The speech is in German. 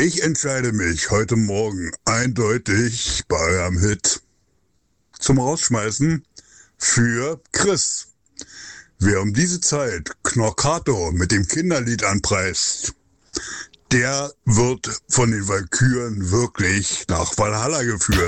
Ich entscheide mich heute Morgen eindeutig bei eurem Hit zum Rausschmeißen für Chris. Wer um diese Zeit Knorkato mit dem Kinderlied anpreist, der wird von den Walküren wirklich nach Valhalla geführt.